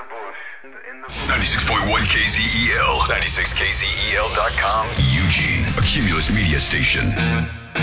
96.1 KZEL, 96KZEL.com, Eugene, a Cumulus media station.